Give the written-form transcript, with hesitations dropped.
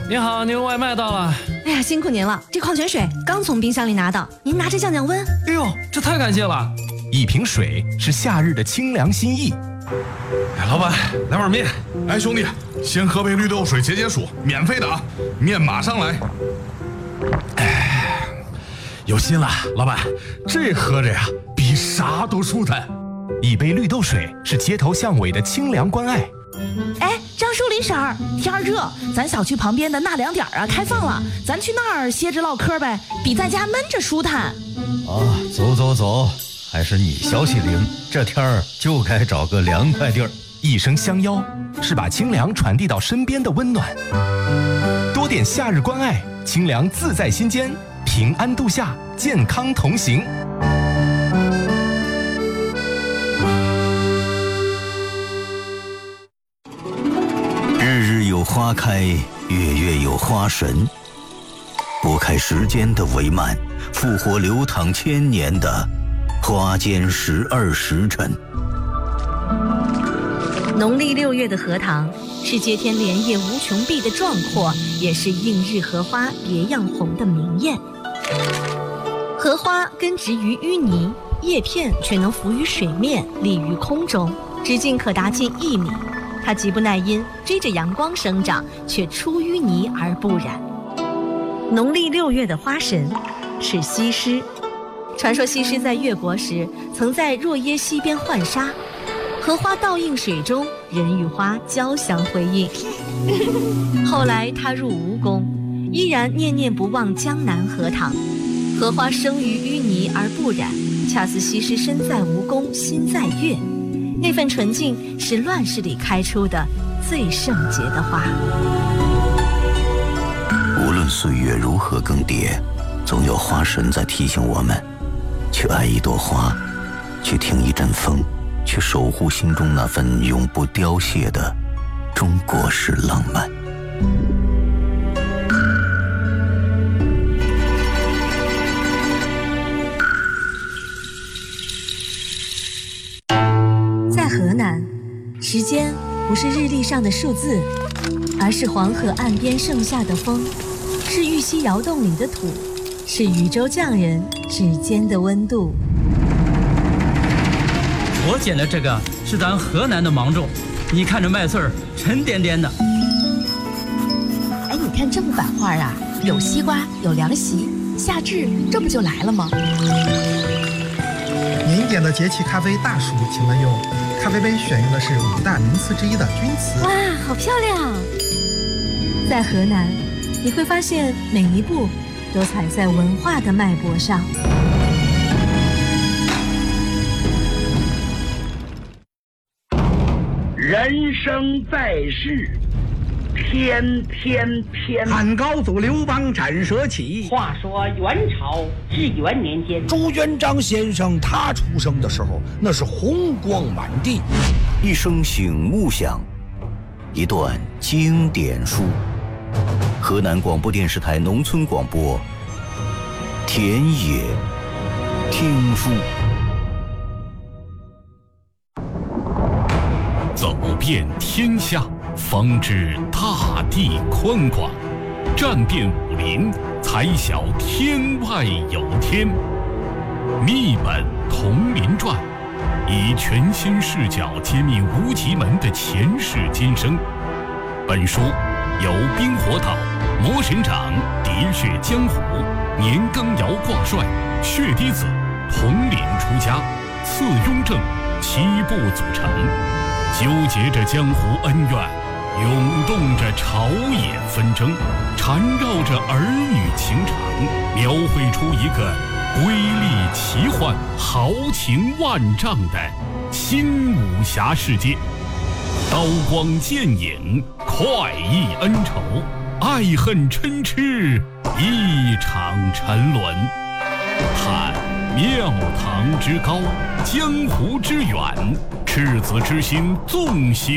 您好，您外卖到了。 哎呀，辛苦您了，这矿泉水刚从冰箱里拿到，您拿着降降温。 哎呦，这太感谢了！ 一瓶水是夏日的清凉心意。 哎，老板，来碗面。 哎，兄弟，先喝杯绿豆水解解暑，免费的啊，面马上来。 哎，有心了，老板，这喝着呀，比啥都舒坦。 一杯绿豆水是街头巷尾的清凉关爱。 哎，张淑林婶儿，天儿热，咱小区旁边的纳凉点啊开放了，咱去那儿歇着唠嗑呗，比在家闷着舒坦。 啊，走走走，还是你消息灵，这天儿就该找个凉快地儿。 一声相邀，是把清凉传递到身边的温暖。多点夏日关爱，清凉自在心间，平安度夏，健康同行。 日日有花开，月月有花神，拨开时间的帷幔，复活流淌千年的花间12时辰。 农历6月的荷塘是接天莲叶无穷碧的壮阔，也是映日荷花别样红的明艳。荷花根植于淤泥，叶片却能浮于水面，立于空中，直径可达近1米。它极不耐阴，追着阳光生长，却出淤泥而不染。农历6月的花神是西施。传说西施在越国时，曾在若耶溪边浣纱，荷花倒映水中，人与花交相辉映。后来她入吴宫，依然念念不忘江南荷塘。荷花生于淤泥而不染，恰似西施身在吴宫，心在越。那份纯净是乱世里开出的最圣洁的花。 无论岁月如何更迭，总有花神在提醒我们，去爱一朵花，去听一阵风，去守护心中那份永不凋谢的中国式浪漫。 在河南，时间不是日历上的数字，而是黄河岸边盛夏的风，是玉溪窑洞里的土，是渝州匠人指尖的温度。 我捡的这个是咱河南的芒种，你看这麦穗儿沉甸甸的。 哎，你看这幅版画啊，有西瓜，有凉席，夏至这不就来了吗？ 您点的节气咖啡大暑，请问用咖啡杯选用的是5大名词之一的钧瓷。 哇，好漂亮！在河南，你会发现每一步都踩在文化的脉搏上。 人生在世，天天偏。 汉高祖刘邦斩蛇起。 话说元朝至元年间， 朱元璋先生他出生的时候，那是红光满地。 一声醒悟响，一段经典书。河南广播电视台农村广播，田野听书。 走遍天下，方知大地宽广；战遍武林，才晓天外有天。密本同林传，以全新视角揭秘无极门的前世今生。本书由冰火岛、魔神掌、喋血江湖、年羹尧挂帅、血滴子、统领出家、次雍正7部组成，纠结着江湖恩怨，涌动着朝野纷争，缠绕着儿女情长，描绘出一个瑰丽奇幻、豪情万丈的新武侠世界。刀光剑影，快意恩仇，爱恨嗔痴，一场沉沦。探庙堂之高，江湖之远，赤子之心纵行。